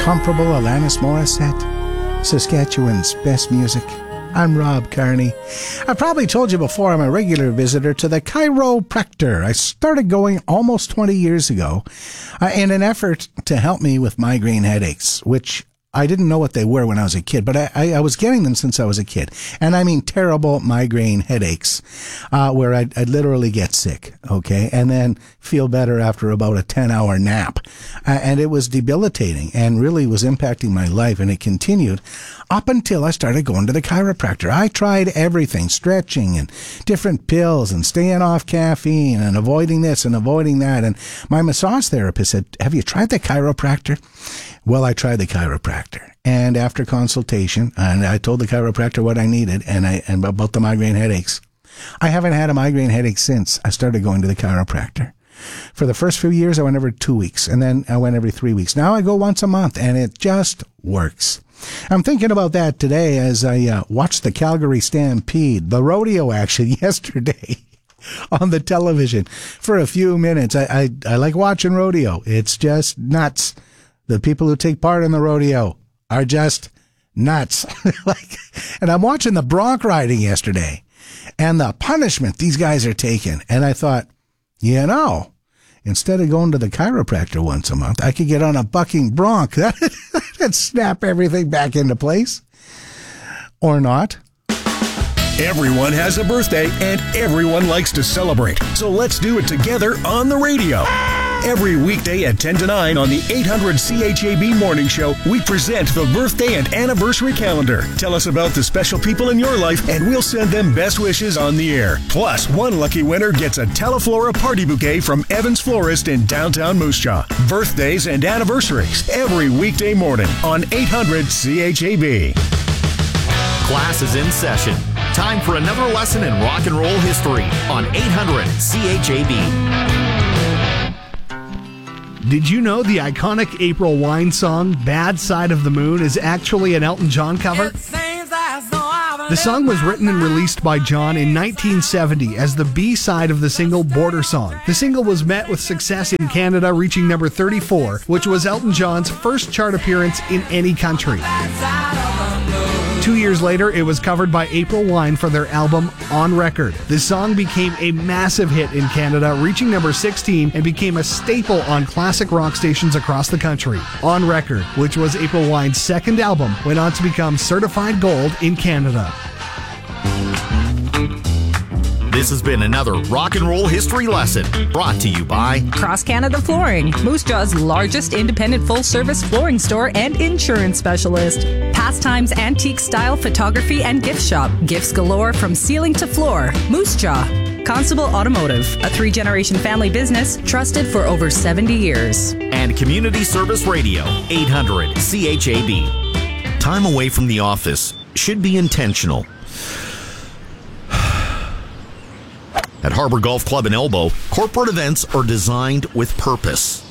incomparable Alanis Morissette, Saskatchewan's best music. I'm Rob Carney. I've probably told you before I'm a regular visitor to the chiropractor. I started going almost 20 years ago in an effort to help me with migraine headaches, which I didn't know what they were when I was a kid, but I was getting them since I was a kid. And I mean terrible migraine headaches, where I'd literally get sick, okay, and then feel better after about a 10-hour nap. And it was debilitating and really was impacting my life, and it continued up until I started going to the chiropractor. I tried everything, stretching and different pills and staying off caffeine and avoiding this and avoiding that. And my massage therapist said, "Have you tried the chiropractor?" Well, I tried the chiropractor, and after consultation, and I told the chiropractor what I needed and about the migraine headaches. I haven't had a migraine headache since I started going to the chiropractor. For the first few years, I went every 2 weeks, and then I went every 3 weeks. Now I go once a month, and it just works. I'm thinking about that today as I watched the Calgary Stampede, the rodeo action yesterday on the television for a few minutes. I like watching rodeo. It's just nuts. The people who take part in the rodeo are just nuts. And I'm watching the bronc riding yesterday and the punishment these guys are taking. And I thought, instead of going to the chiropractor once a month, I could get on a bucking bronc. That'd snap everything back into place. Or not. Everyone has a birthday and everyone likes to celebrate. So let's do it together on the radio. Every weekday at 10 to 9 on the 800 CHAB Morning Show, we present the birthday and anniversary calendar. Tell us about the special people in your life, and we'll send them best wishes on the air. Plus, one lucky winner gets a Teleflora party bouquet from Evans Florist in downtown Moose Jaw. Birthdays and anniversaries every weekday morning on 800 CHAB. Class is in session. Time for another lesson in rock and roll history on 800 CHAB. Did you know the iconic April Wine song, Bad Side of the Moon, is actually an Elton John cover? The song was written and released by John in 1970 as the B-side of the single Border Song. The single was met with success in Canada, reaching number 34, which was Elton John's first chart appearance in any country. 2 years later, it was covered by April Wine for their album On Record. The song became a massive hit in Canada, reaching number 16 and became a staple on classic rock stations across the country. On Record, which was April Wine's second album, went on to become certified gold in Canada. This has been another rock and roll history lesson brought to you by Cross Canada Flooring, Moose Jaw's largest independent full-service flooring store and insurance specialist. Pastimes Antique Style Photography and Gift Shop. Gifts galore from ceiling to floor. Moose Jaw. Constable Automotive, a 3-generation family business trusted for over 70 years. And Community Service Radio, 800 CHAB. Time away from the office should be intentional. At Harbor Golf Club in Elbow, corporate events are designed with purpose.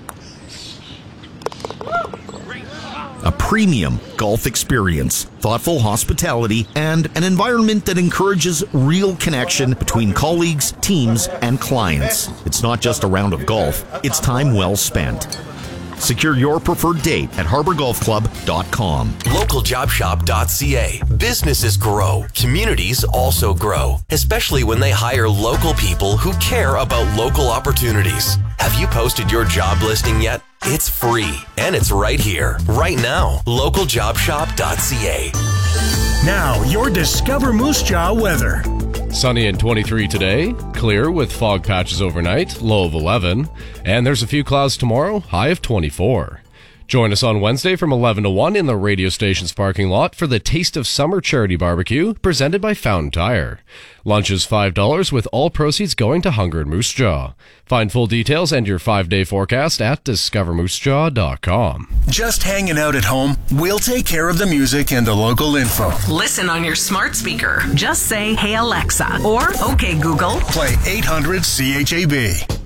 A premium golf experience, thoughtful hospitality, and an environment that encourages real connection between colleagues, teams, and clients. It's not just a round of golf, it's time well spent. Secure your preferred date at harborgolfclub.com. Localjobshop.ca. Businesses grow. Communities also grow, especially when they hire local people who care about local opportunities. Have you posted your job listing yet? It's free, and it's right here, right now. Localjobshop.ca. Now, your Discover Moose Jaw weather. Sunny and 23 today, clear with fog patches overnight, low of 11, and there's a few clouds tomorrow, high of 24. Join us on Wednesday from 11 to 1 in the radio station's parking lot for the Taste of Summer charity barbecue presented by Fountain Tire. Lunch is $5 with all proceeds going to Hunger and Moose Jaw. Find full details and your 5-day forecast at discovermoosejaw.com. Just hanging out at home? We'll take care of the music and the local info. Listen on your smart speaker. Just say, "Hey Alexa," or "Okay Google." Play 800 CHAB.